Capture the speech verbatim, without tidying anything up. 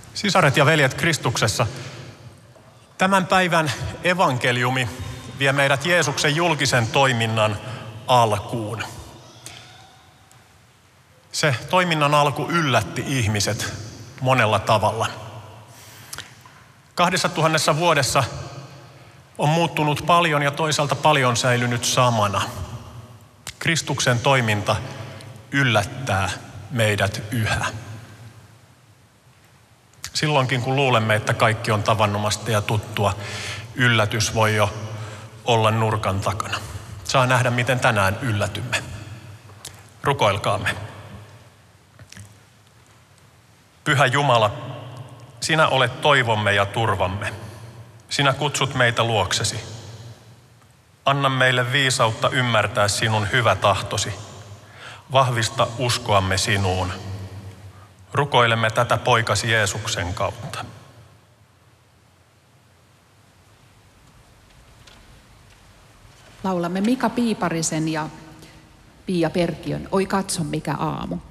Sisaret ja veljet Kristuksessa, tämän päivän evankeliumi vie meidät Jeesuksen julkisen toiminnan alkuun. Se toiminnan alku yllätti ihmiset monella tavalla. Kahdessa tuhannessa vuodessa on muuttunut paljon ja toisaalta paljon säilynyt samana. Kristuksen toiminta yllättää meidät yhä. Silloinkin kun luulemme, että kaikki on tavanomaista ja tuttua, yllätys voi jo olla nurkan takana. Saa nähdä, miten tänään yllätymme. Rukoilkaamme. Pyhä Jumala, sinä olet toivomme ja turvamme. Sinä kutsut meitä luoksesi. Anna meille viisautta ymmärtää sinun hyvä tahtosi. Vahvista uskoamme sinuun. Rukoilemme tätä poikasi Jeesuksen kautta. Laulamme Mika Piiparisen ja Pia Perkiön Oi katso mikä aamu.